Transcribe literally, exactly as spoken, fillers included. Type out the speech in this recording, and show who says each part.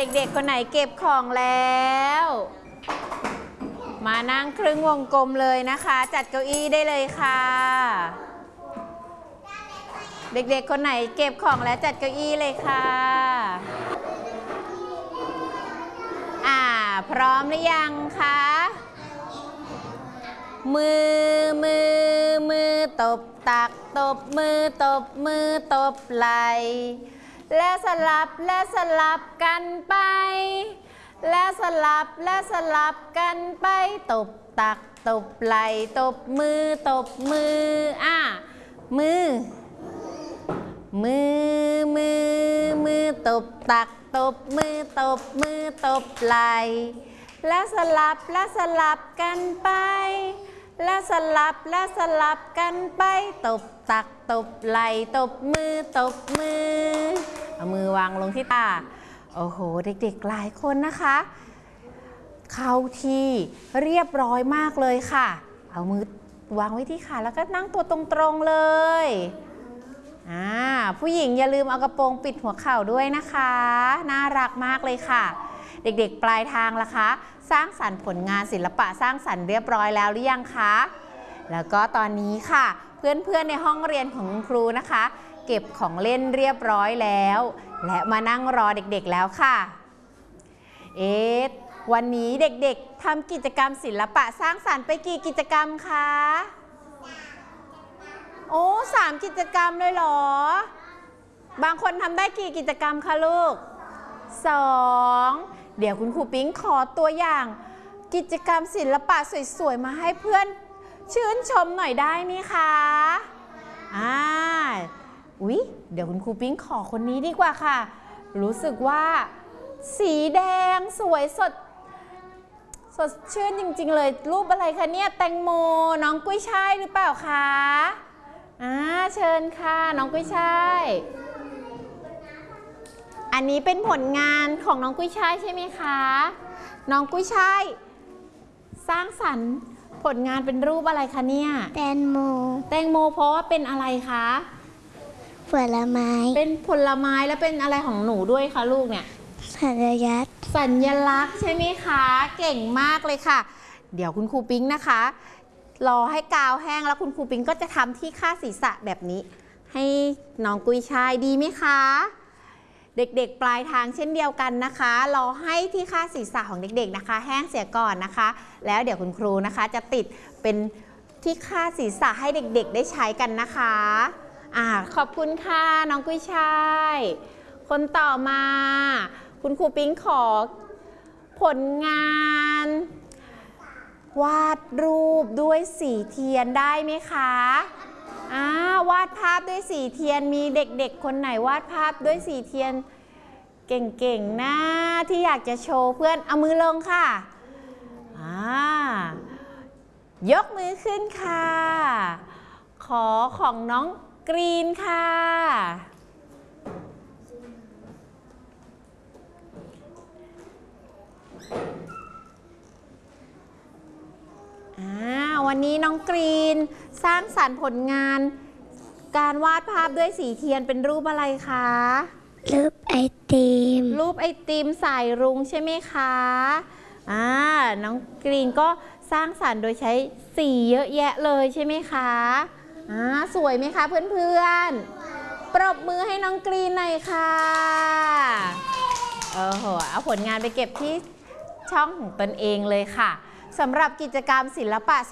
Speaker 1: ด็กๆคนไหนเก็บของแล้วมานั่งครึ่งวงกลมเลยนะคะจัดเก้าอี้ได้เลยค่ะเด็กๆคนไหนเก็บของแล้วจัดเก้าอี้เลยค่ะอ่าพร้อมหรือยังคะมือมือมือตบตักตบมือตบมือตบไหลและสลับและสลับกันไปและสลับและสลับกันไปตบตักตบไหลตบมือตบมืออ่ะมือมือมือมือตบตักตบมือตบมือตบไหลและสลับและสลับกันไปและสลับและสลับกันไปตบตักตบไหลตบมือตบมือเอามือวางลงที่ตาโอ้โหเด็กๆหลายคนนะคะเข้าที่เรียบร้อยมากเลยค่ะเอามือวางไว้ที่ขาแล้วก็นั่งตัวตรงๆเลยอ่าผู้หญิงอย่าลืมเอากระโปรงปิดหัวเข่าด้วยนะคะน่ารักมากเลยค่ะเด็กๆปลายทางล่ะคะสร้างสรรค์ผลงานศิลปะสร้างสรรค์เรียบร้อยแล้วหรือยังคะแล้วก็ตอนนี้ค่ะเพื่อนๆในห้องเรียนของครูนะคะเก็บของเล่นเรียบร้อยแล้วและมานั่งรอเด็กๆแล้วค่ะเอ๊ะวันนี้เด็กๆทำกิจกรรมศิลปะสร้างสรรค์ไปกี่กิจกรรมคะโอ้สามกิจกรรมเลยเหรอบางคนทำได้กี่กิจกรรมคะลูกสองเดี๋ยวคุณครูปิ๊งขอตัวอย่างกิจกรรมศิลปะสวยๆมาให้เพื่อนชื่นชมหน่อยได้ไหมคะอ่าอุ๊ยเดี๋ยวคุณครูปิ๊งขอคนนี้ดีกว่าค่ะรู้สึกว่าสีแดงสวยสดสดชื่นจริงๆเลยรูปอะไรคะเนี่ยแตงโมน้องกุ้ยช่ายหรือเปล่าคะอ่าเชิญค่ะน้องกุ้ยช่ายอันนี้เป็นผลงานของน้องกุ้ยช่ายใช่ไหมคะน้องกุ้ยช่ายสร้างสรรค์ผลงานเป็นรูปอะไรคะเนี่ย
Speaker 2: แตงโม
Speaker 1: แตงโมเพราะว่าเป็นอะไรคะ
Speaker 2: ผลไม้
Speaker 1: เป็นผลไม้แล้วเป็นอะไรของหนูด้วยคะลูกเนี่ย
Speaker 2: สัญลักษณ์
Speaker 1: สัญลักษณ์ใช่ไหมคะเก่งมากเลยค่ะเดี๋ยวคุณครูปิ๊งนะคะรอให้กาวแห้งแล้วคุณครูปิ๊งก็จะทำที่คาดศีรษะแบบนี้ให้น้องกุ้ยช่ายดีไหมคะเด็กๆปลายทางเช่นเดียวกันนะคะรอให้ที่คาดศีรษะของเด็กๆนะคะแห้งเสียก่อนนะคะแล้วเดี๋ยวคุณครูนะคะจะติดเป็นที่คาดศีรษะให้เด็กๆได้ใช้กันนะคะอ่าขอบคุณค่ะน้องกุ้ยช่ายคนต่อมาคุณครูปิ๊งขอผลงานวาดรูปด้วยสีเทียนได้ไหมคะอ่าวาดภาพด้วยสีเทียนมีเด็กๆคนไหนวาดภาพด้วยสีเทียนเก่งๆนะที่อยากจะโชว์เพื่อนเอามือลงค่ะอ่ายกมือขึ้นค่ะขอของน้องกรีนค่ะวันนี้น้องกรีนสร้างสรรค์ผลงานการวาดภาพด้วยสีเทียนเป็นรูปอะไรคะ
Speaker 2: รูปไอติม
Speaker 1: รูปไอติมสายรุ้งใช่ไหมคะอ่าน้องกรีนก็สร้างสรรค์โดยใช้สีเยอะแยะเลยใช่ไหมคะอ่าสวยไหมคะเพื่อนๆปรบมือให้น้องกรีนหน่อยค่ะโอ้โหเอาผลงานไปเก็บที่ช่องของตนเองเลยค่ะสำหรับกิจกรรมศิลปะ